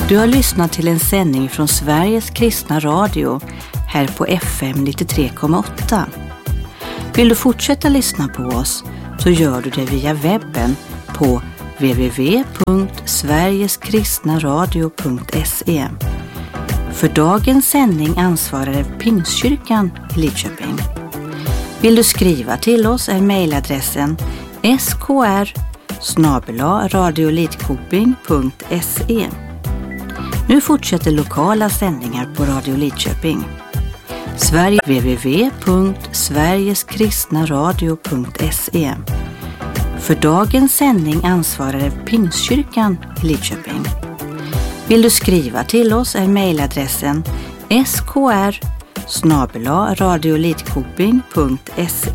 Du har lyssnat till en sändning från Sveriges kristna radio här på FM 93,8. Vill du fortsätta lyssna på oss så gör du det via webben på www.sverigeskristnaradio.se. För dagens sändning ansvarar Pingstkyrkan i Lidköping. Vill du skriva till oss är mejladressen skr@radiolidkoping.se. Nu fortsätter lokala sändningar på Radio Lidköping. Sverige www.sverigeskristnaradio.se. För dagens sändning ansvarar Pingstkyrkan i Lidköping. Vill du skriva till oss är mejladressen skr@radiolidkoping.se.